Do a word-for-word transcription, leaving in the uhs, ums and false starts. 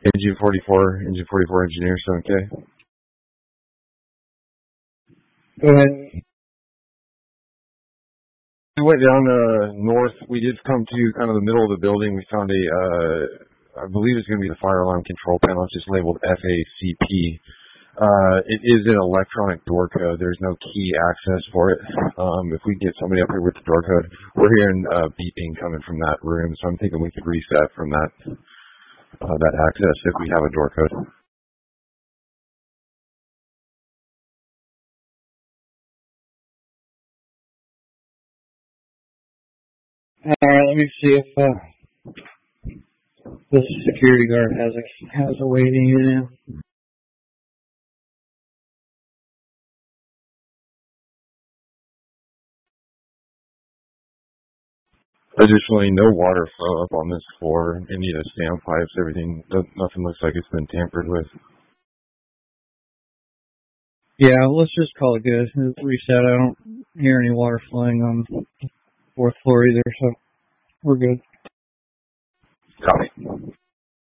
Engine forty-four, Engine forty-four engineer, seven K. Go ahead. We went down uh, north. We did come to kind of the middle of the building. We found a, uh, I believe it's going to be the fire alarm control panel. It's just labeled F A C P. Uh, it is an electronic door code. There's no key access for it. Um, if we get somebody up here with the door code, we're hearing uh, beeping coming from that room, so I'm thinking we could reset from that uh, that access if we have a door code. Alright, let me see if uh, the security guard has a, has a waiting in. Additionally, no water flow up on this floor. Any of the standpipes, everything, nothing looks like it's been tampered with. Yeah, let's just call it good. Reset. I don't hear any water flowing on the fourth floor either, so we're good. Copy.